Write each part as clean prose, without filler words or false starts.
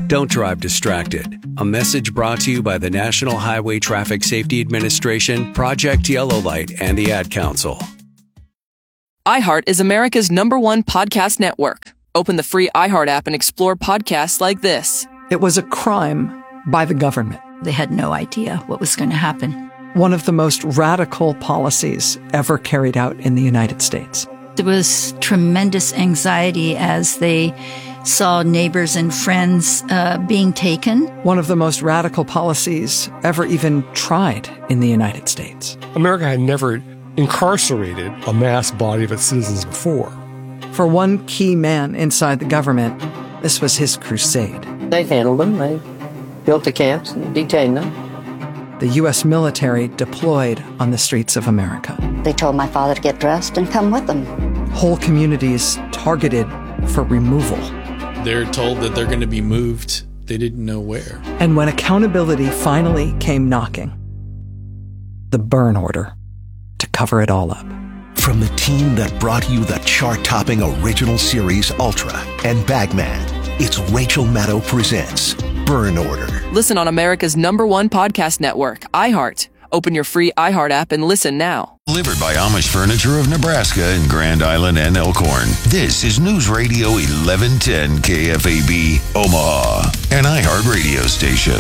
Don't drive distracted. A message brought to you by the National Highway Traffic Safety Administration, Project Yellow Light, and the Ad Council. iHeart is America's #1 podcast network. Open the free iHeart app and explore podcasts like this. It was a crime by the government. They had no idea what was going to happen. One of the most radical policies ever carried out in the United States. There was tremendous anxiety as they saw neighbors and friends being taken. One of the most radical policies ever even tried in the United States. America had never incarcerated a mass body of its citizens before. For one key man inside the government, this was his crusade. They handled them. They built the camps and detained them. The U.S. military deployed on the streets of America. They told my father to get dressed and come with them. Whole communities targeted for removal. They're told that they're going to be moved. They didn't know where. And when accountability finally came knocking, the burn order to cover it all up. From the team that brought you the chart-topping original series Ultra and Bagman, it's Rachel Maddow presents Burn Order. Listen on America's #1 podcast network, iHeart. Open your free iHeart app and listen now. Delivered by Amish Furniture of Nebraska in Grand Island and Elkhorn. This is News Radio 1110 KFAB, Omaha, an iHeart radio station.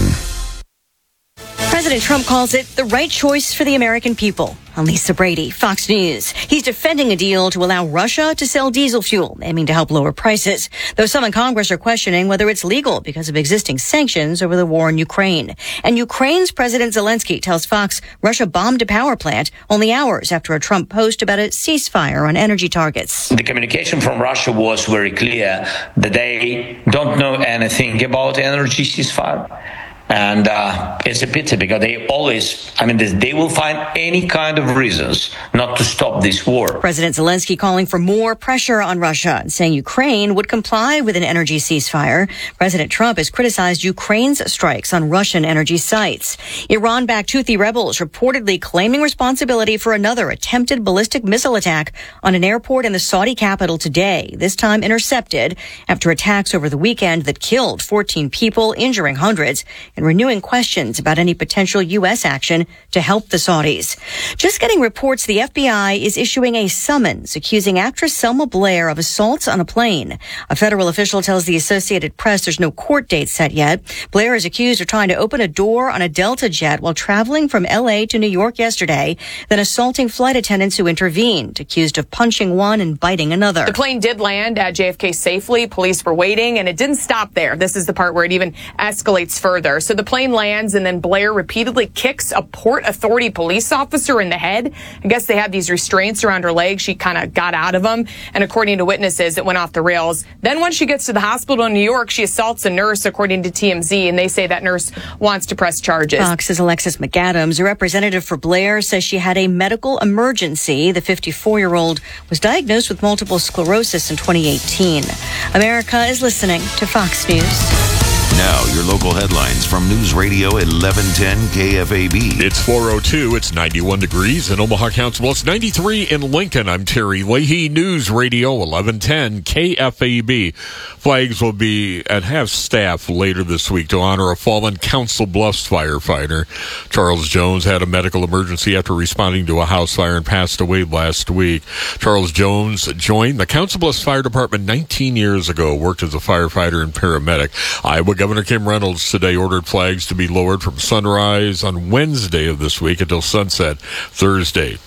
President Trump calls it the right choice for the American people. I'm Lisa Brady, Fox News. He's defending a deal to allow Russia to sell diesel fuel, aiming to help lower prices, though some in Congress are questioning whether it's legal because of existing sanctions over the war in Ukraine. And Ukraine's President Zelensky tells Fox Russia bombed a power plant only hours after a Trump post about a ceasefire on energy targets. The communication from Russia was very clear that they don't know anything about energy ceasefire. And it's a pity because they always, they will find any kind of reasons not to stop this war. President Zelensky calling for more pressure on Russia and saying Ukraine would comply with an energy ceasefire. President Trump has criticized Ukraine's strikes on Russian energy sites. Iran-backed Houthi rebels reportedly claiming responsibility for another attempted ballistic missile attack on an airport in the Saudi capital today, this time intercepted after attacks over the weekend that killed 14 people, injuring hundreds, and renewing questions about any potential U.S. action to help the Saudis. Just getting reports the FBI is issuing a summons accusing actress Selma Blair of assaults on a plane. A federal official tells the Associated Press there's no court date set yet. Blair is accused of trying to open a door on a Delta jet while traveling from L.A. to New York yesterday, then assaulting flight attendants who intervened, accused of punching one and biting another. The plane did land at JFK safely. Police were waiting, and it didn't stop there. This is the part where it even escalates further. So the plane lands, and then Blair repeatedly kicks a Port Authority police officer in the head. I guess they had these restraints around her legs. She kind of got out of them, and according to witnesses, it went off the rails. Then when she gets to the hospital in New York, she assaults a nurse, according to TMZ, and they say that nurse wants to press charges. Fox's Alexis McAdams, a representative for Blair, says she had a medical emergency. The 54-year-old was diagnosed with multiple sclerosis in 2018. America is listening to Fox News. Now, your local headlines from News Radio 1110 KFAB. It's 4:02. It's 91 degrees in Omaha Council. It's 93 in Lincoln. I'm Terry Leahy. News Radio 1110 KFAB. Flags will be at half staff later this week to honor a fallen Council Bluffs firefighter. Charles Jones had a medical emergency after responding to a house fire and passed away last week. Charles Jones joined the Council Bluffs Fire Department 19 years ago, worked as a firefighter and paramedic. Iowa Governor Kim Reynolds today ordered flags to be lowered from sunrise on Wednesday of this week until sunset Thursday.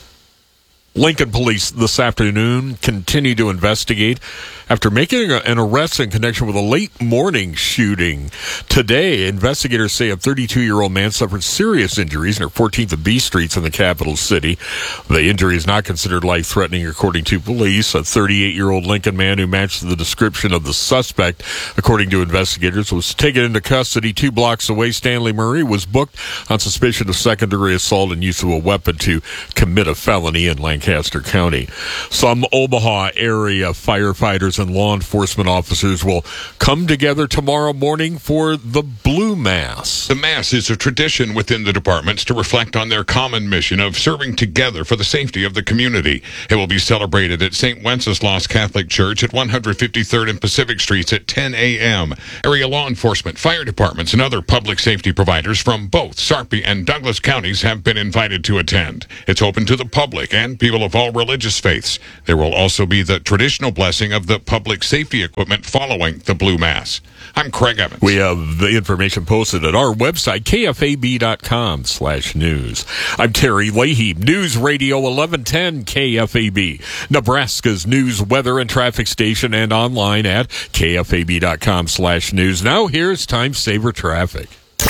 Lincoln police this afternoon continue to investigate after making an arrest in connection with a late morning shooting. Today, investigators say a 32-year-old man suffered serious injuries near 14th and B Streets in the capital city. The injury is not considered life-threatening, according to police. A 38-year-old Lincoln man who matched the description of the suspect, according to investigators, was taken into custody 2 blocks away. Stanley Murray was booked on suspicion of second-degree assault and use of a weapon to commit a felony in Lancaster County. Some Omaha area firefighters and law enforcement officers will come together tomorrow morning for the Blue Mass. The Mass is a tradition within the departments to reflect on their common mission of serving together for the safety of the community. It will be celebrated at St. Wenceslas Catholic Church at 153rd and Pacific Streets at 10 a.m. Area law enforcement, fire departments, and other public safety providers from both Sarpy and Douglas counties have been invited to attend. It's open to the public and people of all religious faiths. There will also be the traditional blessing of the public safety equipment following the Blue Mass. I'm Craig Evans. We have the information posted at our website, kfab.com/news. I'm Terry Leahy, News Radio 1110 KFAB, Nebraska's news, weather, and traffic station, and online at kfab.com/news. Now here's Time Saver Traffic.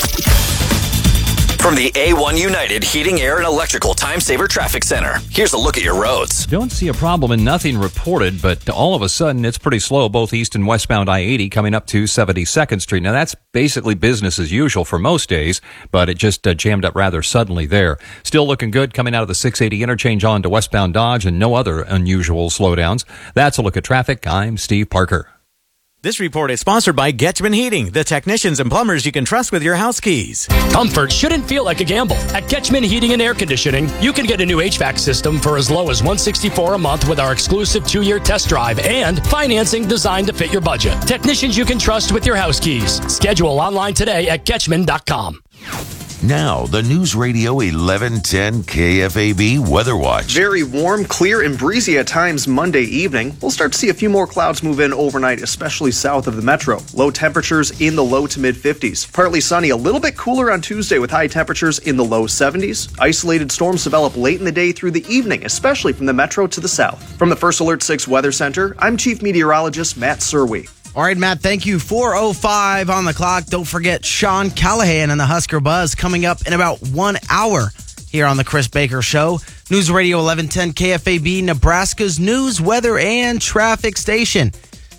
From the A1 United Heating, Air, and Electrical Time Saver Traffic Center, here's a look at your roads. Don't see a problem and nothing reported, but all of a sudden it's pretty slow, both east and westbound I-80 coming up to 72nd Street. Now that's basically business as usual for most days, but it just jammed up rather suddenly there. Still looking good coming out of the 680 interchange on to westbound Dodge, and no other unusual slowdowns. That's a look at traffic. I'm Steve Parker. This report is sponsored by Getchman Heating, the technicians and plumbers you can trust with your house keys. Comfort shouldn't feel like a gamble. At Getchman Heating and Air Conditioning, you can get a new HVAC system for as low as $164 a month with our exclusive 2-year test drive and financing designed to fit your budget. Technicians you can trust with your house keys. Schedule online today at Getchman.com. Now, the News Radio 1110 KFAB Weather Watch. Very warm, clear, and breezy at times Monday evening. We'll start to see a few more clouds move in overnight, especially south of the metro. Low temperatures in the low to mid-50s. Partly sunny, a little bit cooler on Tuesday with high temperatures in the low 70s. Isolated storms develop late in the day through the evening, especially from the metro to the south. From the First Alert 6 Weather Center, I'm Chief Meteorologist Matt Serwe. All right, Matt, thank you. 4:05 on the clock. Don't forget Sean Callahan and the Husker Buzz coming up in about 1 hour here on the Chris Baker Show. News Radio 1110 KFAB, Nebraska's news, weather, and traffic station.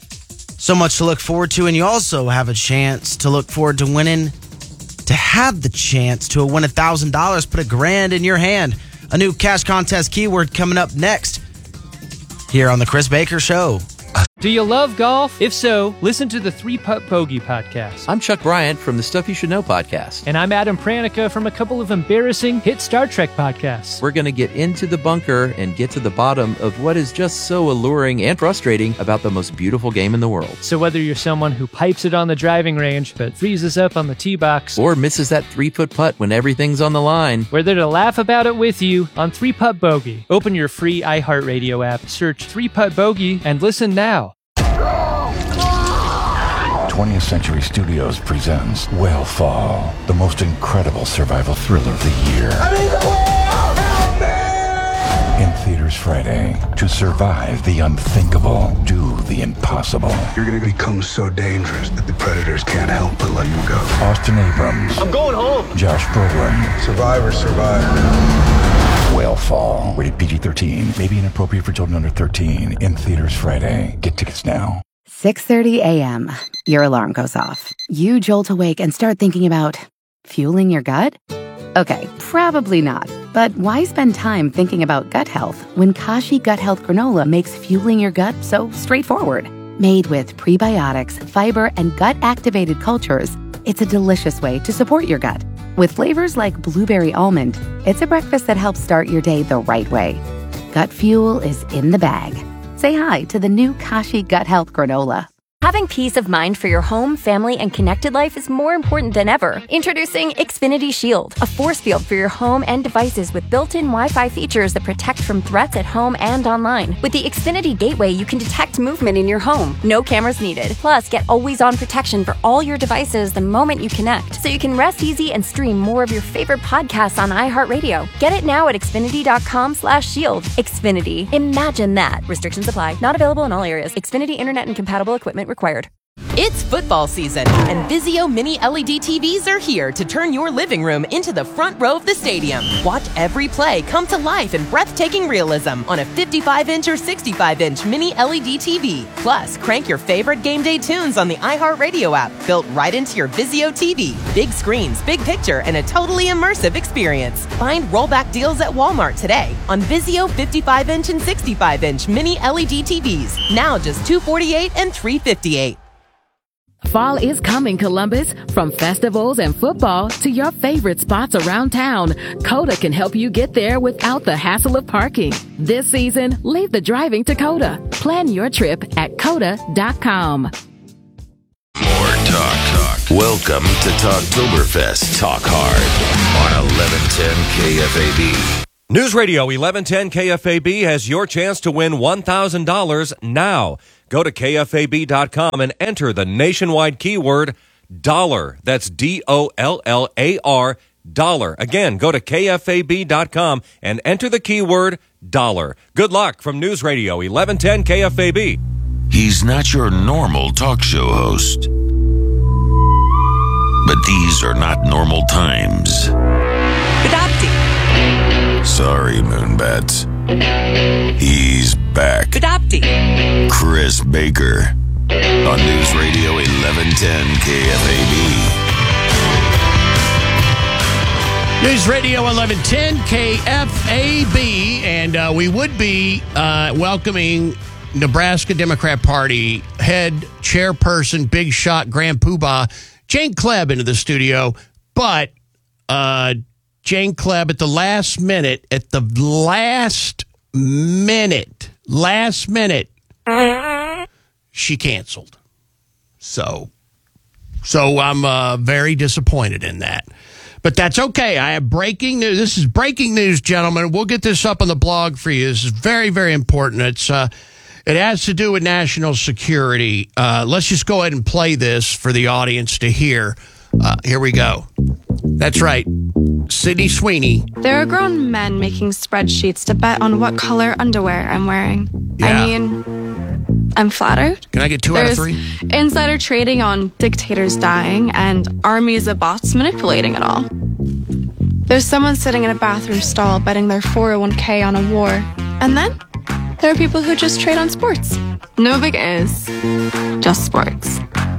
So much to look forward to, and you also have a chance to look forward to winning, to have the chance to win $1,000, put $1,000 in your hand. A new cash contest keyword coming up next here on the Chris Baker Show. Do you love golf? If so, listen to the 3-Putt Bogey podcast. I'm Chuck Bryant from the Stuff You Should Know podcast. And I'm Adam Pranica from a couple of embarrassing hit Star Trek podcasts. We're going to get into the bunker and get to the bottom of what is just so alluring and frustrating about the most beautiful game in the world. So whether you're someone who pipes it on the driving range but freezes up on the tee box, or misses that 3-foot putt when everything's on the line, we're there to laugh about it with you on 3-Putt Bogey. Open your free iHeartRadio app, search 3-Putt Bogey, and listen now. 20th Century Studios presents Whale Fall, the most incredible survival thriller of the year. I'm in the whale! Help me! In theaters Friday. To survive the unthinkable, do the impossible. You're going to become so dangerous that the predators can't help but let you go. Austin Abrams. I'm going home. Josh Brolin. Survivor. Whale Fall. Rated PG-13. May be inappropriate for children under 13. In theaters Friday. Get tickets now. 6:30 a.m. Your alarm goes off. You jolt awake and start thinking about fueling your gut? Okay, probably not. But why spend time thinking about gut health when Kashi Gut Health Granola makes fueling your gut so straightforward? Made with prebiotics, fiber, and gut-activated cultures, it's a delicious way to support your gut. With flavors like blueberry almond, it's a breakfast that helps start your day the right way. Gut fuel is in the bag. Say hi to the new Kashi Gut Health Granola. Having peace of mind for your home, family, and connected life is more important than ever. Introducing Xfinity Shield, a force field for your home and devices with built-in Wi-Fi features that protect from threats at home and online. With the Xfinity Gateway, you can detect movement in your home. No cameras needed. Plus, get always-on protection for all your devices the moment you connect, so you can rest easy and stream more of your favorite podcasts on iHeartRadio. Get it now at Xfinity.com/shield. Xfinity. Imagine that. Restrictions apply. Not available in all areas. Xfinity Internet and compatible equipment required. It's football season, and Vizio Mini LED TVs are here to turn your living room into the front row of the stadium. Watch every play come to life in breathtaking realism on a 55-inch or 65-inch Mini LED TV. Plus, crank your favorite game day tunes on the iHeartRadio app, built right into your Vizio TV. Big screens, big picture, and a totally immersive experience. Find rollback deals at Walmart today on Vizio 55-inch and 65-inch Mini LED TVs. Now just $248 and $358. Fall is coming, Columbus. From festivals and football to your favorite spots around town, Coda can help you get there without the hassle of parking. This season, leave the driving to Coda. Plan your trip at Coda.com. More talk. Welcome to Talktoberfest. Talk hard on 1110 KFAB. News Radio 1110 KFAB has your chance to win $1,000 now. Go to KFAB.com and enter the nationwide keyword dollar. That's DOLLAR, dollar. Again, go to KFAB.com and enter the keyword dollar. Good luck from News Radio 1110 KFAB. He's not your normal talk show host. But these are not normal times. Sorry, Moonbats. He's back. Chris Baker on News Radio 1110 KFAB. News Radio 1110 KFAB, and we would be welcoming Nebraska Democrat Party head chairperson, big shot, Grand Poobah, Jane Kleb into the studio, but Jane Kleb at the last minute, she canceled. So I'm very disappointed in that. But that's okay. I have breaking news. This is breaking news, gentlemen. We'll get this up on the blog for you. This is very, very important. It has to do with national security. Let's just go ahead and play this for the audience to hear. Here we go. That's right. Sydney Sweeney. There are grown men making spreadsheets to bet on what color underwear I'm wearing. Yeah. I mean, I'm flattered. Can I get 2 out of 3? Insider trading on dictators dying and armies of bots manipulating it all. There's someone sitting in a bathroom stall betting their 401k on a war. And then there are people who just trade on sports. No big is, just sports.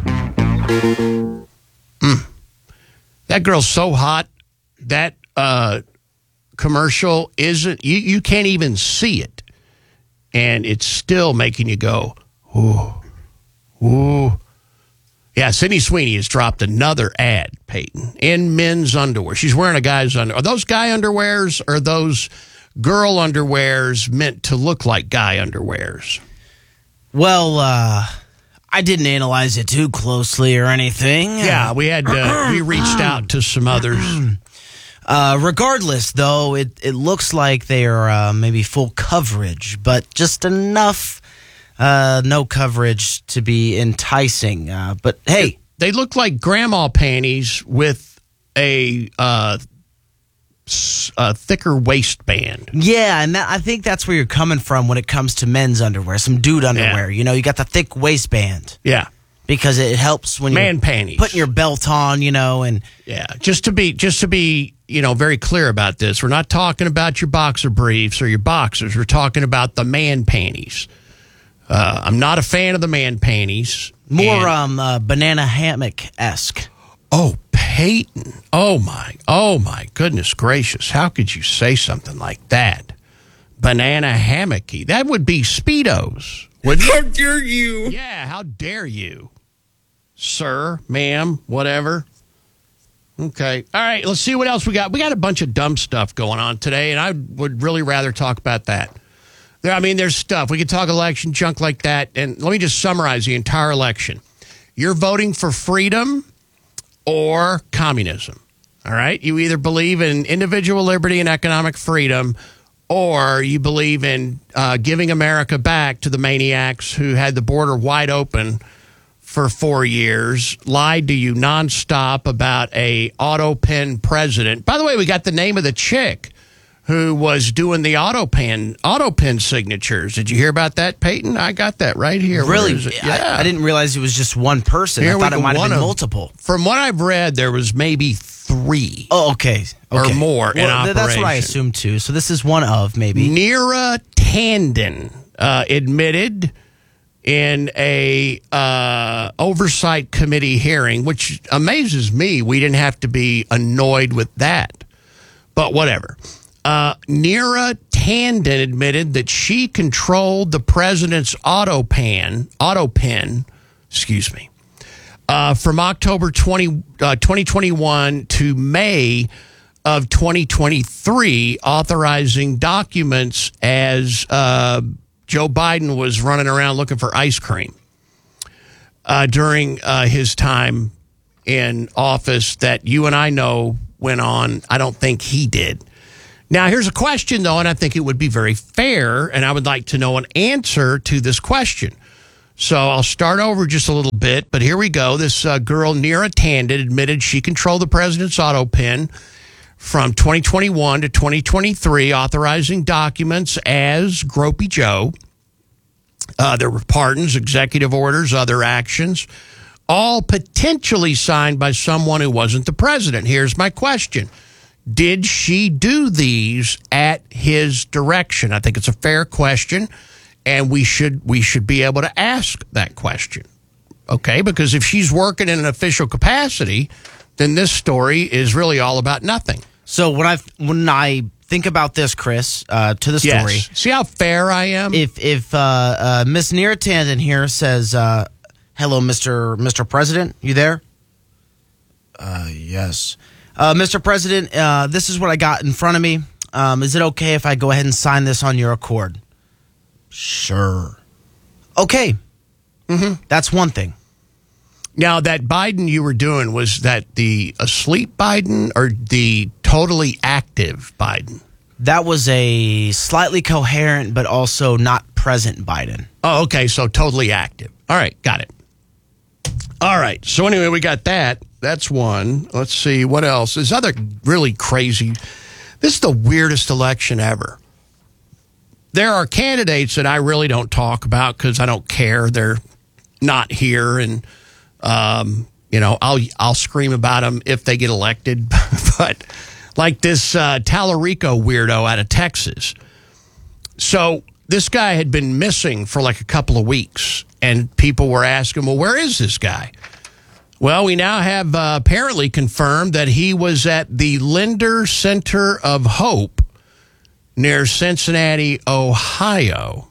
That girl's so hot. That commercial isn't, you can't even see it. And it's still making you go, ooh, ooh. Yeah, Sydney Sweeney has dropped another ad, Peyton, in men's underwear. She's wearing a guy's underwear. Are those guy underwears or are those girl underwears meant to look like guy underwears? Well, I didn't analyze it too closely or anything. Yeah, we reached out to some others. Regardless, though, it looks like they are maybe full coverage, but just enough no coverage to be enticing. But hey, they look like grandma panties with a thicker waistband. Yeah, and I think that's where you're coming from when it comes to men's underwear, some dude underwear. Yeah. You know, you got the thick waistband. Yeah. Because it helps when you're panties. Putting your belt on, and yeah, just to be, very clear about this. We're not talking about your boxer briefs or your boxers. We're talking about the man panties. I'm not a fan of the man panties. More banana hammock-esque. Oh, Peyton. Oh my goodness gracious. How could you say something like that? Banana hammocky. That would be Speedos. How dare you? Yeah, how dare you? Sir, ma'am, whatever. Okay. All right, let's see what else we got. We got a bunch of dumb stuff going on today, and I would really rather talk about that. There's stuff. We could talk election junk like that, and let me just summarize the entire election. You're voting for freedom or communism, all right? You either believe in individual liberty and economic freedom, or you believe in giving America back to the maniacs who had the border wide open for 4 years, lied to you nonstop about a auto pen president. By the way, we got the name of the chick who was doing the auto pen signatures. Did you hear about that, Peyton? I got that right here. Really? Yeah. I didn't realize it was just one person. I thought it might have been multiple. From what I've read, there was maybe 3. Oh, okay. Or more in operation. That's what I assumed, too. So this is one of, maybe. Neera Tanden admitted in a oversight committee hearing, which amazes me. We didn't have to be annoyed with that. But whatever. Neera Tanden admitted that she controlled the president's auto pen, from October 2021 to May of 2023, authorizing documents as Joe Biden was running around looking for ice cream during his time in office that you and I know went on. I don't think he did. Now, here's a question, though, and I think it would be very fair, and I would like to know an answer to this question. So I'll start over just a little bit, but here we go. This girl, Neera Tanden, admitted she controlled the president's auto pen from 2021 to 2023, authorizing documents as Gropey Joe. There were pardons, executive orders, other actions, all potentially signed by someone who wasn't the president. Here's my question. Did she do these at his direction? I think it's a fair question, and we should be able to ask that question. Okay, because if she's working in an official capacity, then this story is really all about nothing. So when I think about this, Chris, to the story. Yes. See how fair I am? If Miss Neera Tanden here says, hello, Mr. President, you there? Yes. Mr. President, this is what I got in front of me. Is it okay if I go ahead and sign this on your accord? Sure. Okay. Mm-hmm. That's one thing. Now, that Biden you were doing, was that the asleep Biden or the totally active Biden? That was a slightly coherent but also not present Biden. Oh, okay. So totally active. All right. Got it. All right. So anyway, we got that. That's one. Let's see. What else? There's other really crazy. This is the weirdest election ever. There are candidates that I really don't talk about because I don't care. They're not here. And, I'll scream about them if they get elected. But like this Tallarico weirdo out of Texas. So this guy had been missing for like a couple of weeks. And people were asking, well, where is this guy? Well, we now have apparently confirmed that he was at the Linder Center of Hope near Cincinnati, Ohio.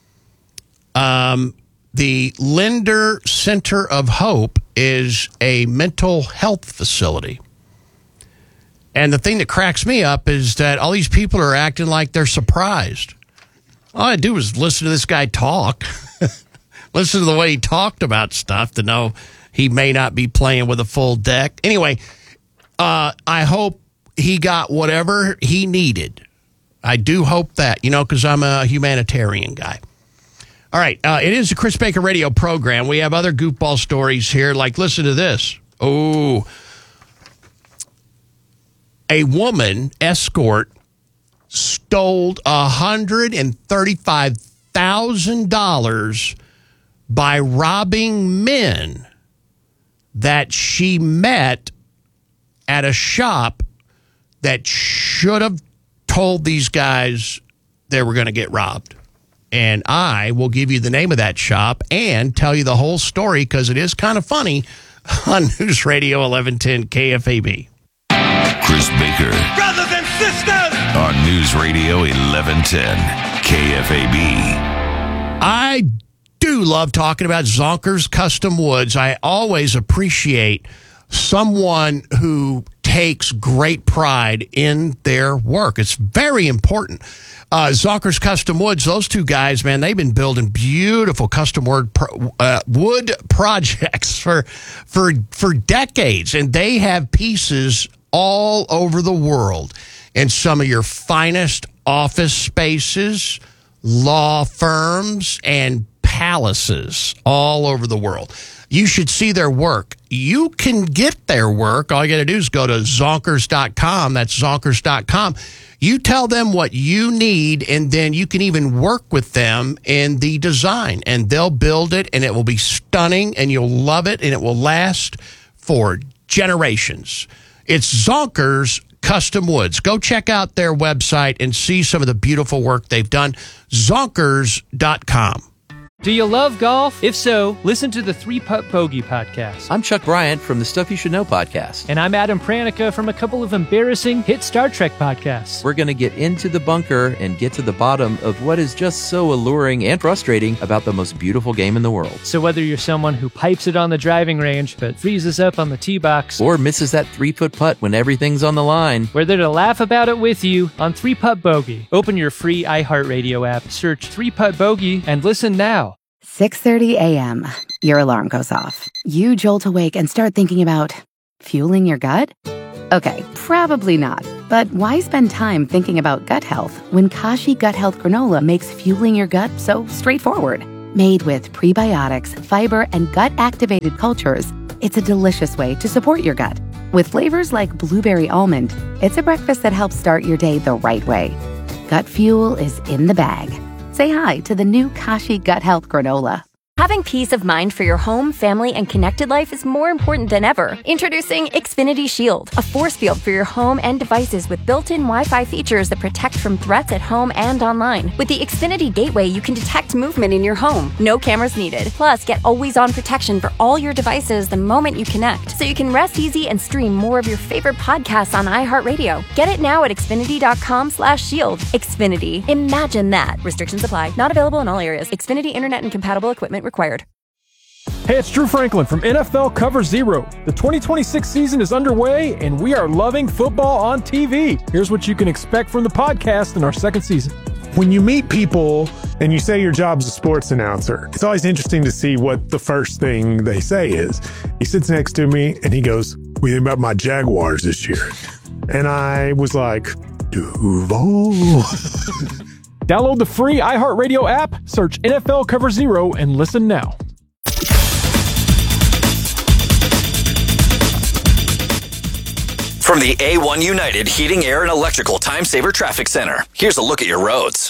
The Linder Center of Hope is a mental health facility. And the thing that cracks me up is that all these people are acting like they're surprised. All I do is listen to this guy talk. Listen to the way he talked about stuff to know he may not be playing with a full deck. Anyway, I hope he got whatever he needed. I do hope that, because I'm a humanitarian guy. All right, it is a Chris Baker radio program. We have other goofball stories here, like listen to this. Oh, a woman escort stole $135,000 by robbing men that she met at a shop that should have told these guys they were going to get robbed. And I will give you the name of that shop and tell you the whole story because it is kind of funny on News Radio 1110 KFAB. Chris Baker. Brothers and sisters. On News Radio 1110 KFAB. I do love talking about Zonkers Custom Woods. I always appreciate someone who takes great pride in their work. It's very important. Zonkers Custom Woods, those two guys, man, they've been building beautiful custom wood projects for decades, and they have pieces all over the world in some of your finest office spaces, law firms, and palaces all over the world. You should see their work. You can get their work. All you got to do is go to Zonkers.com. That's Zonkers.com. You tell them what you need, and then you can even work with them in the design, and they'll build it, and it will be stunning, and you'll love it, and it will last for generations. It's Zonkers Custom Woods. Go check out their website and see some of the beautiful work they've done. Zonkers.com. Do you love golf? If so, listen to the 3-Putt Bogey podcast. I'm Chuck Bryant from the Stuff You Should Know podcast. And I'm Adam Pranica from a couple of embarrassing hit Star Trek podcasts. We're going to get into the bunker and get to the bottom of what is just so alluring and frustrating about the most beautiful game in the world. So whether you're someone who pipes it on the driving range but freezes up on the tee box, or misses that 3-foot putt when everything's on the line, we're there to laugh about it with you on 3-Putt Bogey. Open your free iHeartRadio app, search 3-Putt Bogey, and listen now. 6:30 a.m. Your alarm goes off. You jolt awake and start thinking about fueling your gut? Okay, probably not. But why spend time thinking about gut health when Kashi Gut Health Granola makes fueling your gut so straightforward? Made with prebiotics, fiber, and gut-activated cultures, it's a delicious way to support your gut. With flavors like blueberry almond, it's a breakfast that helps start your day the right way. Gut fuel is in the bag. Say hi to the new Kashi Gut Health Granola. Having peace of mind for your home, family, and connected life is more important than ever. Introducing Xfinity Shield, a force field for your home and devices with built-in Wi-Fi features that protect from threats at home and online. With the Xfinity Gateway, you can detect movement in your home. No cameras needed. Plus, get always-on protection for all your devices the moment you connect, so you can rest easy and stream more of your favorite podcasts on iHeartRadio. Get it now at Xfinity.com/shield. Xfinity. Imagine that. Restrictions apply. Not available in all areas. Xfinity Internet and compatible equipment required. Hey, it's Drew Franklin from NFL Cover Zero. The 2026 season is underway, and we are loving football on TV. Here's what you can expect from the podcast in our second season. When you meet people and you say your job's a sports announcer, it's always interesting to see what the first thing they say is. He sits next to me and he goes, "What do you think about my Jaguars this year?" And I was like, Duval. Download the free iHeartRadio app, search NFL Cover Zero, and listen now. From the A1 United Heating, Air, and Electrical Time Saver Traffic Center, here's a look at your roads.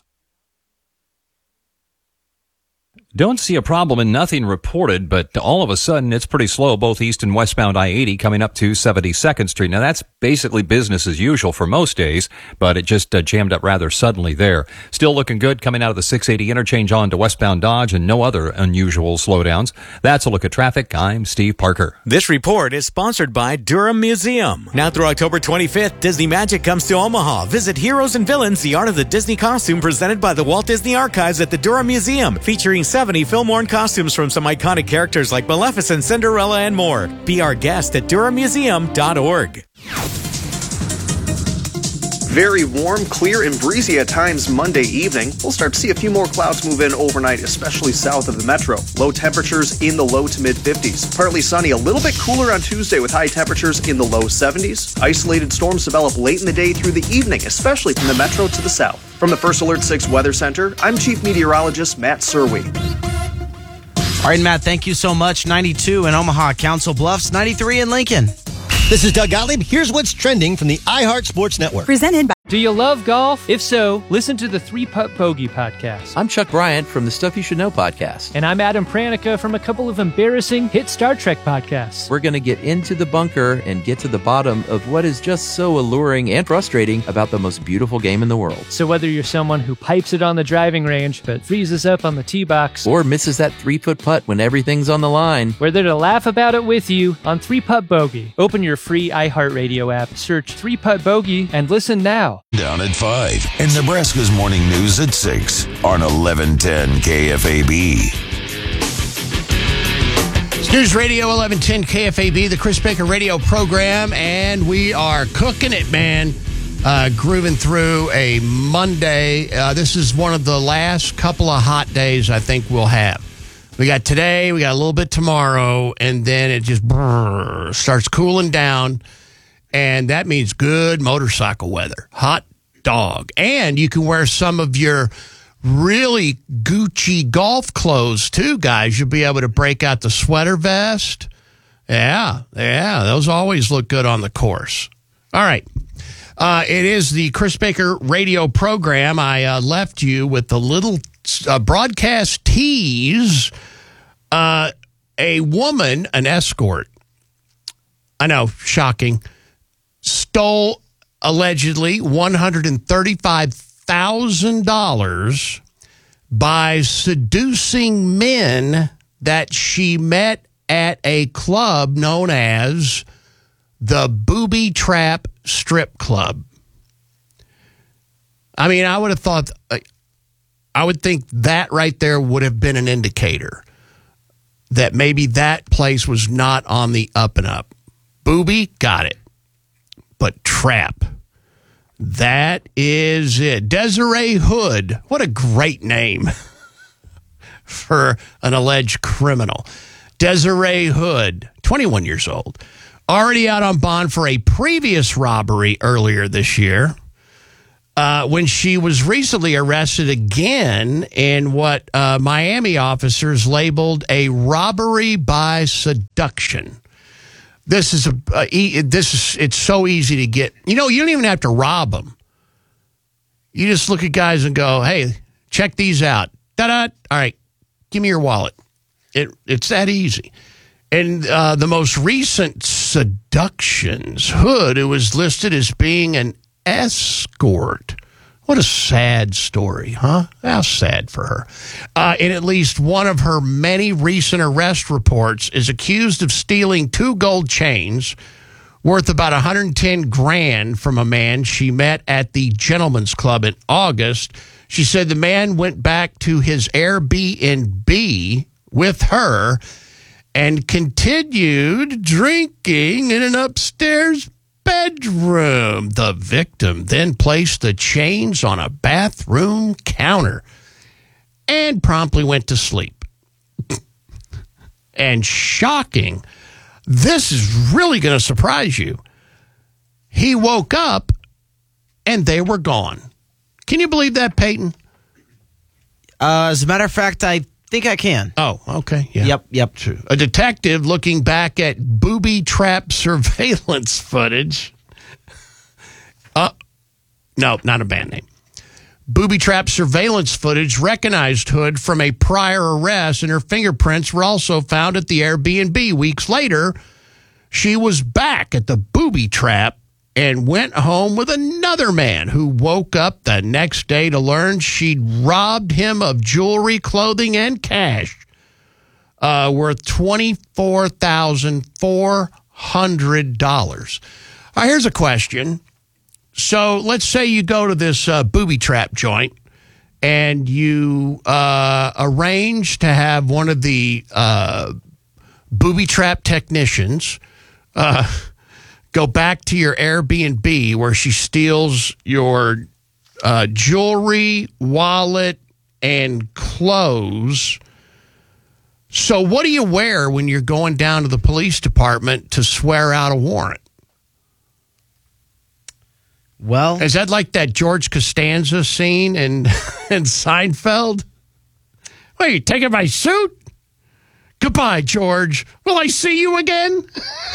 Don't see a problem and nothing reported, but all of a sudden it's pretty slow, both east and westbound I-80 coming up to 72nd Street. Now that's basically business as usual for most days, but it just jammed up rather suddenly there. Still looking good coming out of the 680 interchange on to westbound Dodge, and no other unusual slowdowns. That's a look at traffic. I'm Steve Parker. This report is sponsored by Durham Museum. Now through October 25th, Disney Magic comes to Omaha. Visit Heroes and Villains, the Art of the Disney Costume, presented by the Walt Disney Archives at the Durham Museum, featuring 70 film-worn costumes from some iconic characters like Maleficent, Cinderella, and more. Be our guest at durhammuseum.org. Very warm, clear, and breezy at times Monday evening. We'll start to see a few more clouds move in overnight, especially south of the metro. Low temperatures in the low to mid-50s. Partly sunny, a little bit cooler on Tuesday with high temperatures in the low 70s. Isolated storms develop late in the day through the evening, especially from the metro to the south. From the First Alert 6 Weather Center, I'm Chief Meteorologist Matt Serwe. All right, Matt, thank you so much. 92 in Omaha, Council Bluffs, 93 in Lincoln. This is Doug Gottlieb. Here's what's trending from the iHeart Sports Network. Presented by... Do you love golf? If so, listen to the 3-Putt Bogey podcast. I'm Chuck Bryant from the Stuff You Should Know podcast. And I'm Adam Pranica from a couple of embarrassing hit Star Trek podcasts. We're going to get into the bunker and get to the bottom of what is just so alluring and frustrating about the most beautiful game in the world. So whether you're someone who pipes it on the driving range but freezes up on the tee box, or misses that 3-foot putt when everything's on the line, we're there to laugh about it with you on 3-Putt Bogey. Open your free iHeartRadio app, search 3-Putt Bogey, and listen now. Down at 5 and Nebraska's morning news at 6 on 1110 KFAB. It's News Radio 1110 KFAB, the Chris Baker radio program, and we are cooking it, man. Grooving through a Monday. This is one of the last couple of hot days I think we'll have. We got today, we got a little bit tomorrow, and then it just starts cooling down, and that means good motorcycle weather. Hot dog. And you can wear some of your really Gucci golf clothes, too, guys. You'll be able to break out the sweater vest. Yeah, those always look good on the course. All right. It is the Chris Baker radio program. I left you with the little broadcast tease. A woman, an escort, I know, shocking, stole allegedly $135,000 by seducing men that she met at a club known as the Booby Trap Strip Club. I mean, I would have thought, I would think that right there would have been an indicator that maybe that place was not on the up and up. Booby, got it. But trap, that is it. Desiree Hood, what a great name for an alleged criminal. Desiree Hood, 21 years old, already out on bond for a previous robbery earlier this year, when she was recently arrested again in what Miami officers labeled a robbery by seduction. It's so easy to get. You don't even have to rob them. You just look at guys and go, hey, check these out. Da-da. All right, give me your wallet. It's that easy. And the most recent seductions, Hood, who was listed as being an escort. What a sad story, huh? How sad for her. In at least one of her many recent arrest reports, is accused of stealing 2 gold chains worth about $110,000 from a man she met at the Gentleman's Club in August. She said the man went back to his Airbnb with her and continued drinking in an upstairs bedroom. The victim then placed the chains on a bathroom counter and promptly went to sleep. And shocking, this is really going to surprise you. He woke up and they were gone. Can you believe that, Peyton? As a matter of fact, I think I can. Oh, okay. Yeah. Yep. True. A detective looking back at booby trap surveillance footage. No, not a band name. Booby trap surveillance footage recognized Hood from a prior arrest, and her fingerprints were also found at the Airbnb. Weeks later, she was back at the booby trap and went home with another man who woke up the next day to learn she'd robbed him of jewelry, clothing, and cash worth $24,400. Here's a question. So let's say you go to this booby trap joint and you arrange to have one of the booby trap technicians go back to your Airbnb where she steals your jewelry, wallet, and clothes. So what do you wear when you're going down to the police department to swear out a warrant? Well, is that like that George Costanza scene in Seinfeld? Well, you taking my suit? Goodbye, George. Will I see you again?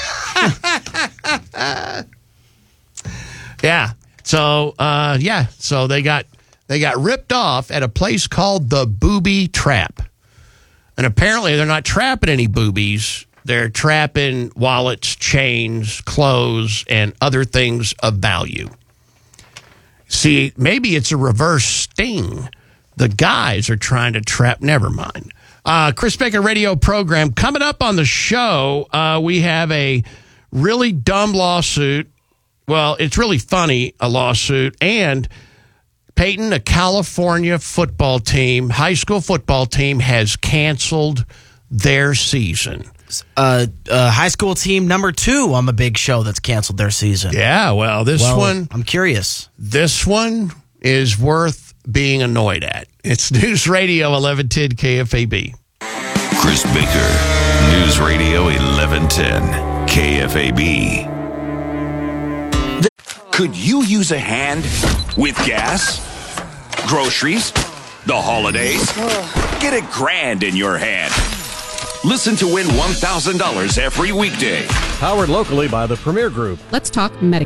Yeah. So, So they got ripped off at a place called the Booby Trap. And apparently they're not trapping any boobies. They're trapping wallets, chains, clothes, and other things of value. See, maybe it's a reverse sting. The guys are trying to trap. Never mind. Chris Baker radio program. Coming up on the show, we have a really dumb lawsuit. Well, it's really funny, a lawsuit. And Peyton, a California football team, high school football team, has canceled their season. High school team number 2 on the big show that's canceled their season. Yeah, well, this one... I'm curious. This one is worth being annoyed at. It's News Radio 1110 KFAB. Chris Baker, News Radio 1110 KFAB. Could you use a hand with gas, groceries, the holidays? Get $1,000 in your hand. Listen to win $1,000 every weekday. Powered locally by the Premier Group. Let's talk Medicare.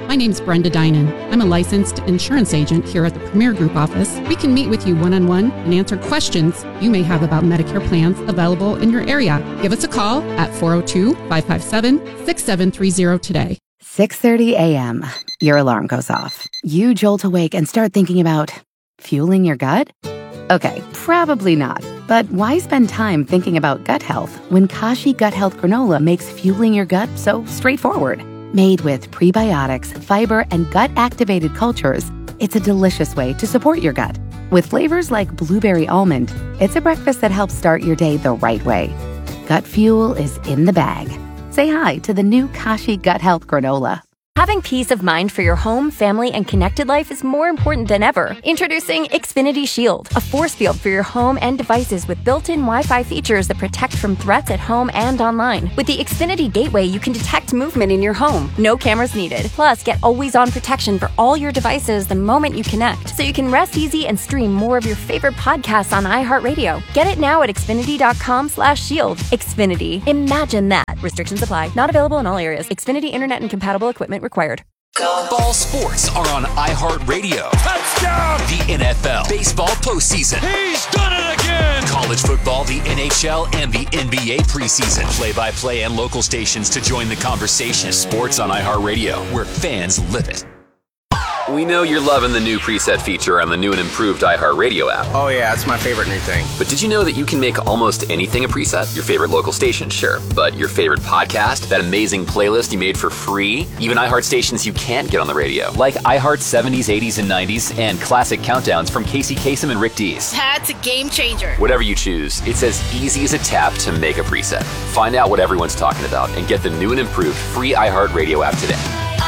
My name's Brenda Dinan. I'm a licensed insurance agent here at the Premier Group office. We can meet with you one-on-one and answer questions you may have about Medicare plans available in your area. Give us a call at 402-557-6730 today. 6:30 a.m. Your alarm goes off. You jolt awake and start thinking about fueling your gut? Okay, probably not. But why spend time thinking about gut health when Kashi Gut Health Granola makes fueling your gut so straightforward? Made with prebiotics, fiber, and gut-activated cultures, it's a delicious way to support your gut. With flavors like blueberry almond, it's a breakfast that helps start your day the right way. Gut fuel is in the bag. Say hi to the new Kashi Gut Health Granola. Having peace of mind for your home, family, and connected life is more important than ever. Introducing Xfinity Shield, a force field for your home and devices with built-in Wi-Fi features that protect from threats at home and online. With the Xfinity Gateway, you can detect movement in your home. No cameras needed. Plus, get always-on protection for all your devices the moment you connect, so you can rest easy and stream more of your favorite podcasts on iHeartRadio. Get it now at Xfinity.com/shield. Xfinity. Imagine that. Restrictions apply. Not available in all areas. Xfinity Internet and compatible equipment required. All sports are on iHeartRadio. Touchdown! The NFL, baseball postseason. He's done it again! College football, the NHL, and the NBA preseason. Play-by-play and local stations to join the conversation. Sports on iHeartRadio, where fans live it. We know you're loving the new preset feature on the new and improved iHeartRadio app. Oh yeah, it's my favorite new thing. But did you know that you can make almost anything a preset? Your favorite local station, sure. But your favorite podcast, that amazing playlist you made for free, even iHeart stations you can't get on the radio, like iHeart 70s, 80s, and 90s, and classic countdowns from Casey Kasem and Rick Dees. That's a game changer. Whatever you choose, it's as easy as a tap to make a preset. Find out what everyone's talking about and get the new and improved free iHeartRadio app today.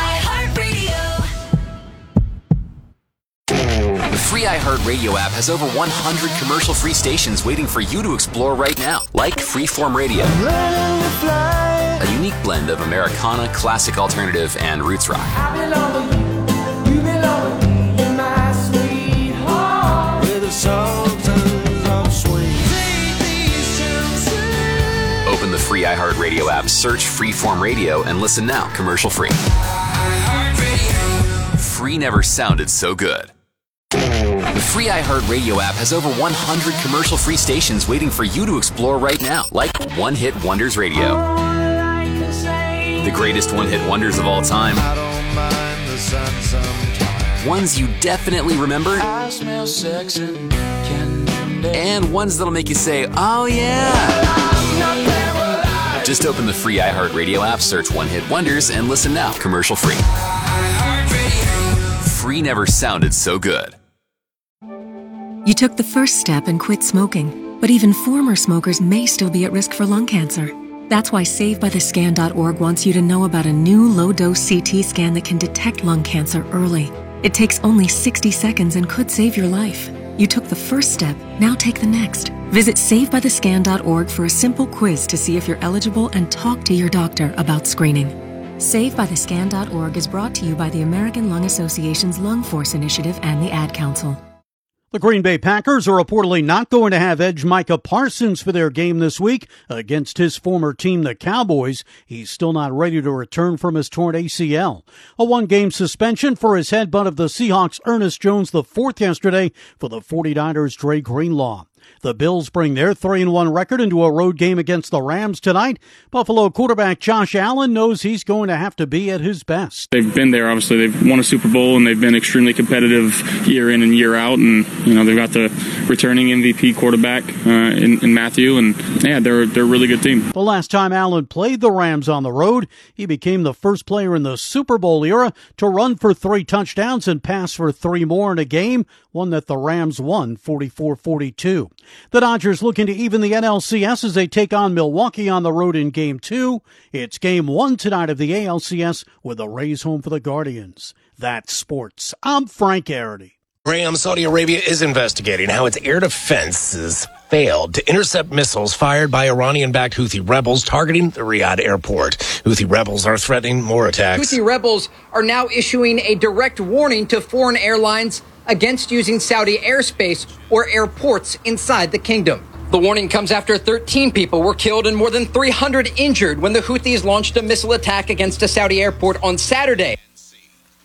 The free iHeartRadio app has over 100 commercial-free stations waiting for you to explore right now, like Freeform Radio, a unique blend of Americana, classic alternative, and roots rock. Open the free iHeartRadio app, search Freeform Radio, and listen now, commercial-free. Free never sounded so good. The free iHeartRadio app has over 100 commercial-free stations waiting for you to explore right now, like One Hit Wonders Radio. The greatest one-hit wonders of all time. Ones you definitely remember. And ones that'll make you say, oh yeah. Just open the free iHeartRadio app, search One Hit Wonders, and listen now, commercial-free. Free never sounded so good. You took the first step and quit smoking, but even former smokers may still be at risk for lung cancer. That's why SaveByTheScan.org wants you to know about a new low-dose CT scan that can detect lung cancer early. It takes only 60 seconds and could save your life. You took the first step, now take the next. Visit SaveByTheScan.org for a simple quiz to see if you're eligible and talk to your doctor about screening. SaveByTheScan.org is brought to you by the American Lung Association's Lung Force Initiative and the Ad Council. The Green Bay Packers are reportedly not going to have edge Micah Parsons for their game this week against his former team, the Cowboys. He's still not ready to return from his torn ACL. A one-game suspension for his headbutt of the Seahawks' Ernest Jones IV yesterday for the 49ers' Dre Greenlaw. The Bills bring their 3-1 record into a road game against the Rams tonight. Buffalo quarterback Josh Allen knows he's going to have to be at his best. They've been there, obviously. They've won a Super Bowl, and they've been extremely competitive year in and year out. And, they've got the returning MVP quarterback in Matthew. And, yeah, they're a really good team. The last time Allen played the Rams on the road, he became the first player in the Super Bowl era to run for 3 touchdowns and pass for 3 more in a game, one that the Rams won 44-42. The Dodgers looking to even the NLCS as they take on Milwaukee on the road in Game 2. It's Game 1 tonight of the ALCS with the Rays home for the Guardians. That's sports. I'm Frank Arity. Graham, Saudi Arabia is investigating how its air defenses failed to intercept missiles fired by Iranian-backed Houthi rebels targeting the Riyadh airport. Houthi rebels are threatening more attacks. Houthi rebels are now issuing a direct warning to foreign airlines against using Saudi airspace or airports inside the kingdom. The warning comes after 13 people were killed and more than 300 injured when the Houthis launched a missile attack against a Saudi airport on Saturday.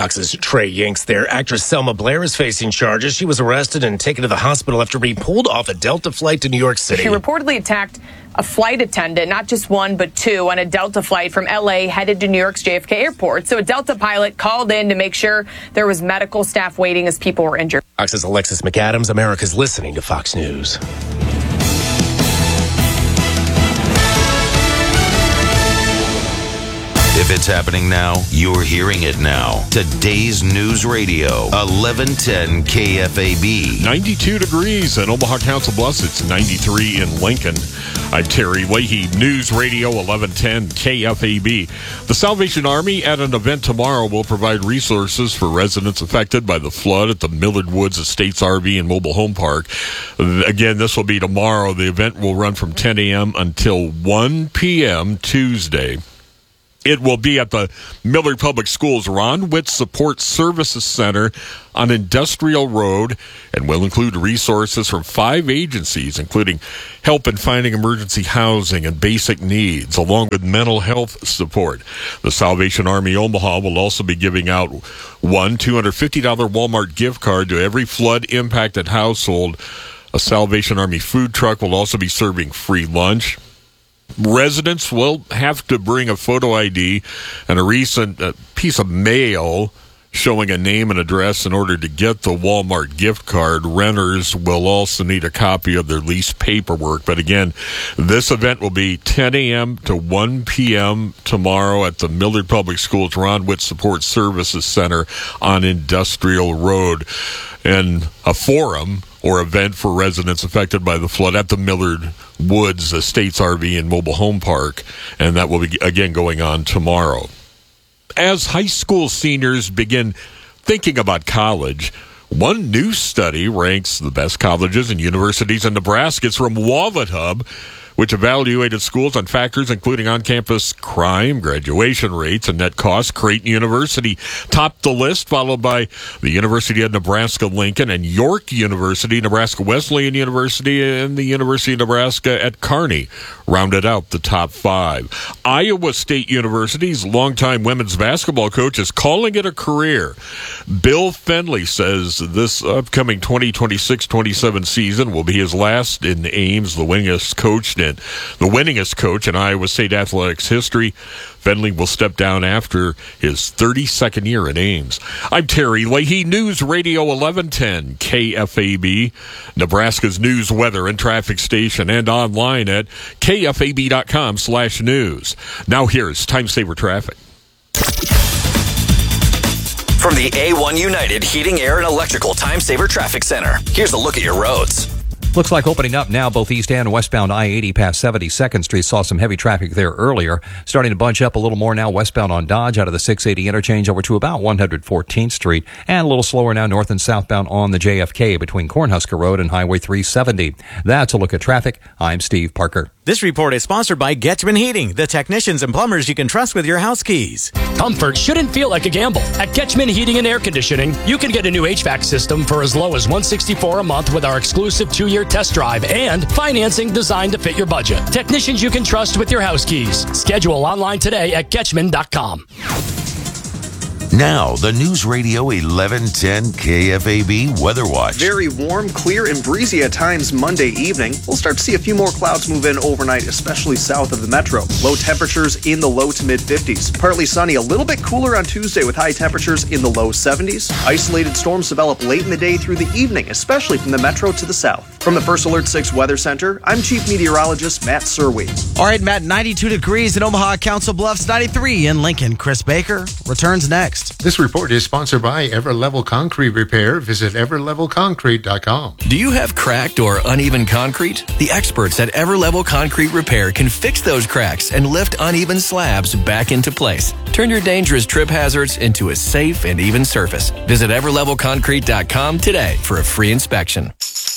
Fox's Trey Yanks there. Actress Selma Blair is facing charges. She was arrested and taken to the hospital after being pulled off a Delta flight to New York City. She reportedly attacked a flight attendant, not just one, but two, on a Delta flight from L.A. headed to New York's JFK airport. So a Delta pilot called in to make sure there was medical staff waiting as people were injured. Fox's Alexis McAdams. America's listening to Fox News. If it's happening now, you're hearing it now. Today's News Radio, 1110 KFAB. 92 degrees in Omaha Council Bluffs. It's 93 in Lincoln. I'm Terry Leahy, News Radio 1110 KFAB. The Salvation Army at an event tomorrow will provide resources for residents affected by the flood at the Millard Woods Estates RV and Mobile Home Park. Again, this will be tomorrow. The event will run from 10 a.m. until 1 p.m. Tuesday. It will be at the Millard Public Schools Ron Witt Support Services Center on Industrial Road and will include resources from 5 agencies, including help in finding emergency housing and basic needs, along with mental health support. The Salvation Army Omaha will also be giving out one $250 Walmart gift card to every flood-impacted household. A Salvation Army food truck will also be serving free lunch. Residents will have to bring a photo ID and a recent piece of mail showing a name and address in order to get the Walmart gift card. Renters will also need a copy of their lease paperwork. But again, this event will be 10 a.m. to 1 p.m. tomorrow at the Millard Public Schools Ron Witt Support Services Center on Industrial Road. And a forum or event for residents affected by the flood at the Millard Woods Estates RV and Mobile Home Park, and that will be, again, going on tomorrow. As high school seniors begin thinking about college, one new study ranks the best colleges and universities in Nebraska. It's from WalletHub, which evaluated schools on factors including on-campus crime, graduation rates, and net costs. Creighton University topped the list, followed by the University of Nebraska-Lincoln and York University, Nebraska Wesleyan University, and the University of Nebraska at Kearney rounded out the top 5. Iowa State University's longtime women's basketball coach is calling it a career. Bill Fenley says this upcoming 2026-27 season will be his last in Ames, the winningest coach in Iowa State athletics history. Fenley will step down after his 32nd year at Ames. I'm Terry Leahy, News Radio 1110 KFAB, Nebraska's news, weather, and traffic station, and online at kfab.com/news. Now here's Time Saver Traffic. From the A1 United Heating, Air, and Electrical Time Saver Traffic Center, here's a look at your roads. Looks like opening up now, both east and westbound I-80 past 72nd Street. Saw some heavy traffic there earlier. Starting to bunch up a little more now westbound on Dodge out of the 680 interchange over to about 114th Street. And a little slower now north and southbound on the JFK between Cornhusker Road and Highway 370. That's a look at traffic. I'm Steve Parker. This report is sponsored by Getchman Heating, the technicians and plumbers you can trust with your house keys. Comfort shouldn't feel like a gamble. At Getchman Heating and Air Conditioning, you can get a new HVAC system for as low as $164 a month with our exclusive 2-year test drive and financing designed to fit your budget. Technicians you can trust with your house keys. Schedule online today at Getchman.com. Now, the News Radio 1110 KFAB Weather Watch. Very warm, clear, and breezy at times Monday evening. We'll start to see a few more clouds move in overnight, especially south of the metro. Low temperatures in the low to mid 50s. Partly sunny, a little bit cooler on Tuesday with high temperatures in the low 70s. Isolated storms develop late in the day through the evening, especially from the metro to the south. From the First Alert 6 Weather Center, I'm Chief Meteorologist Matt Serwe. All right, Matt, 92 degrees in Omaha, Council Bluffs, 93 in Lincoln. Chris Baker returns next. This report is sponsored by Everlevel Concrete Repair. Visit everlevelconcrete.com. Do you have cracked or uneven concrete? The experts at Everlevel Concrete Repair can fix those cracks and lift uneven slabs back into place. Turn your dangerous trip hazards into a safe and even surface. Visit everlevelconcrete.com today for a free inspection.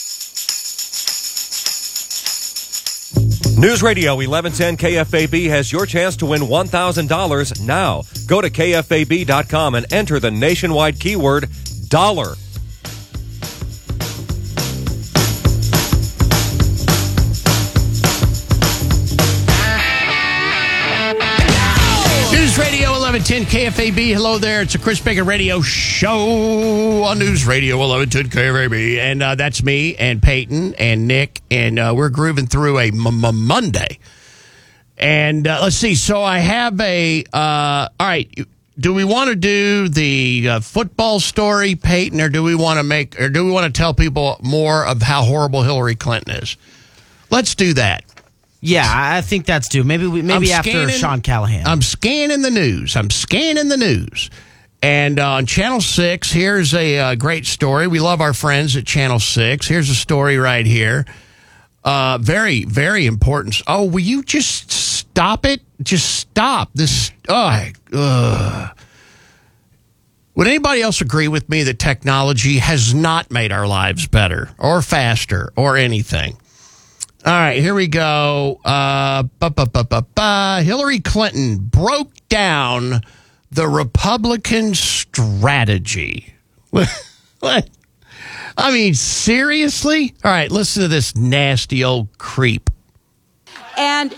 News Radio 1110 KFAB has your chance to win $1,000 now. Go to KFAB.com and enter the nationwide keyword dollar. News Radio 1110 1110 KFAB. Hello there. It's a Chris Baker Radio Show on News Radio 1110 KFAB. And that's me and Peyton and Nick. And we're grooving through a Monday. And let's see. So I have all right. Do we want to do the football story, Peyton, or do we want to tell people more of how horrible Hillary Clinton is? Let's do that. Yeah, I think that's due. Maybe after Sean Callahan. I'm scanning the news. And on Channel 6, here's a great story. We love our friends at Channel 6. Here's a story right here. Very, very important. Oh, will you just stop it? Just stop this. Would anybody else agree with me that technology has not made our lives better or faster or anything? All right, here we go. Hillary Clinton broke down the Republican strategy. What? I mean, seriously? All right, listen to this nasty old creep. And,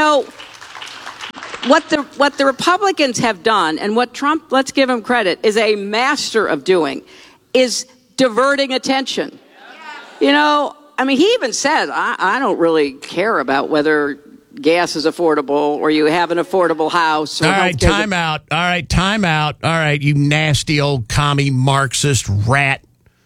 what the Republicans have done, and what Trump, let's give him credit, is a master of doing, is diverting attention. He even said, I don't really care about whether gas is affordable or you have an affordable house. Or All right, time out. All right, you nasty old commie Marxist rat.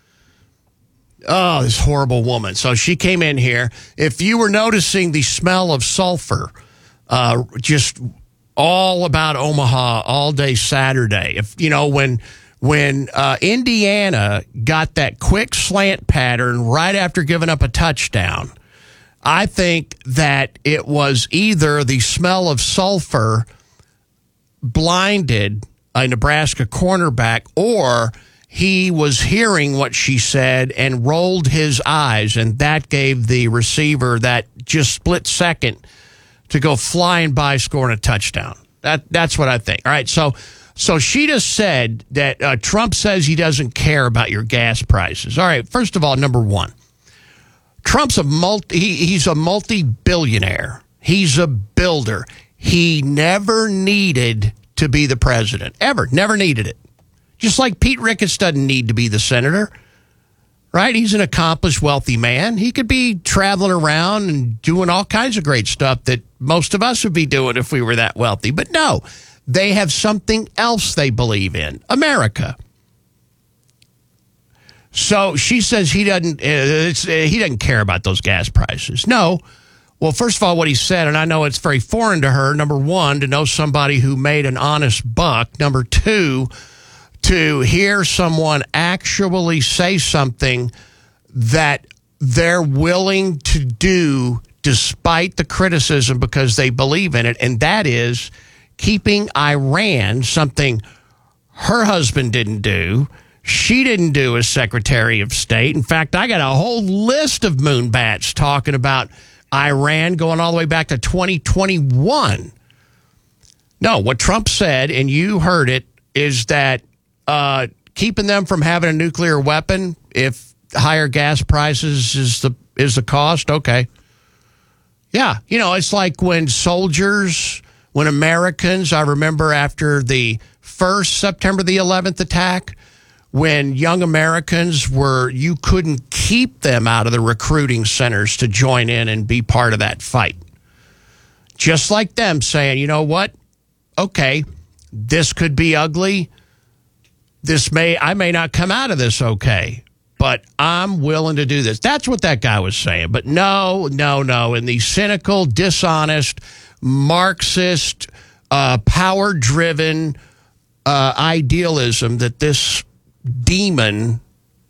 Oh, this horrible woman. So she came in here. If you were noticing the smell of sulfur, just all about Omaha all day Saturday. When Indiana got that quick slant pattern right after giving up a touchdown, I think that it was either the smell of sulfur blinded a Nebraska cornerback, or he was hearing what she said and rolled his eyes, and that gave the receiver that just split second to go flying by, scoring a touchdown. That's what I think. All right, so she just said that Trump says he doesn't care about your gas prices. All right, first of all, number one, Trump's he's a multi-billionaire. He's a builder. He never needed to be the president, ever. Never needed it. Just like Pete Ricketts doesn't need to be the senator, right? He's an accomplished, wealthy man. He could be traveling around and doing all kinds of great stuff that most of us would be doing if we were that wealthy. But no, they have something else they believe in, America. So she says he doesn't care about those gas prices. No. Well, first of all, what he said, and I know it's very foreign to her, number one, to know somebody who made an honest buck. Number two, to hear someone actually say something that they're willing to do despite the criticism because they believe in it, and that is keeping Iran, something her husband didn't do, she didn't do as Secretary of State. In fact, I got a whole list of moonbats talking about Iran going all the way back to 2021. No, what Trump said, and you heard it, is that keeping them from having a nuclear weapon, if higher gas prices is the cost, okay. Yeah, it's like when Americans, I remember after the first September the 11th attack, when young Americans you couldn't keep them out of the recruiting centers to join in and be part of that fight. Just like them saying, you know what? Okay, this could be ugly. I may not come out of this okay, but I'm willing to do this. That's what that guy was saying. But no. In the cynical, dishonest, Marxist, power-driven idealism that this demon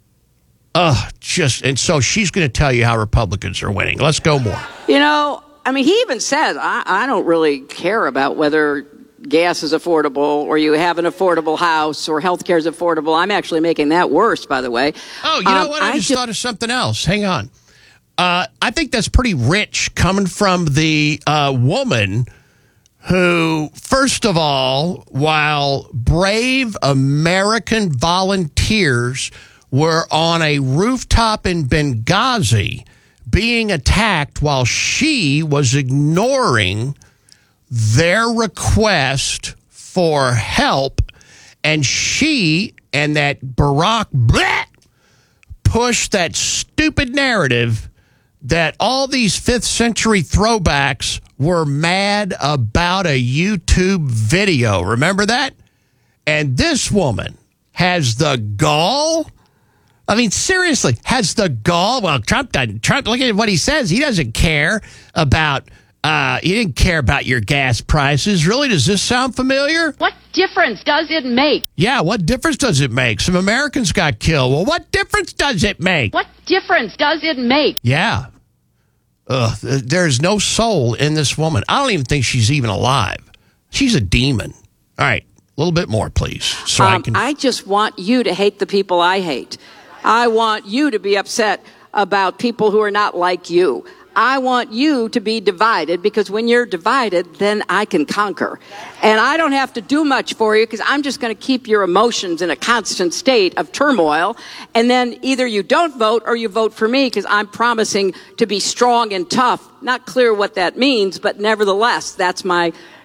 and so she's going to tell you how Republicans are winning. Let's go more. He even said, I don't really care about whether gas is affordable or you have an affordable house or health care is affordable. I'm actually making that worse, by the way. Oh, you know what? I just thought of something else. Hang on. I think that's pretty rich coming from the woman who, first of all, while brave American volunteers were on a rooftop in Benghazi being attacked while she was ignoring their request for help, and she and that Barack pushed that stupid narrative that all these 5th century throwbacks were mad about a YouTube video. Remember that? And this woman has the gall. I mean, seriously, has the gall. Well, Trump doesn't. Trump, look at what he says. He doesn't care about, he didn't care about your gas prices. Really, does this sound familiar? What difference does it make? Yeah, what difference does it make? Some Americans got killed. Well, what difference does it make? What difference does it make? Yeah. There's no soul in this woman. I don't even think she's even alive. She's a demon. All right, a little bit more, please. So I just want you to hate the people I hate. I want you to be upset about people who are not like you. I want you to be divided, because when you're divided, then I can conquer. And I don't have to do much for you, because I'm just going to keep your emotions in a constant state of turmoil. And then either you don't vote or you vote for me, because I'm promising to be strong and tough. Not clear what that means, but nevertheless, that's my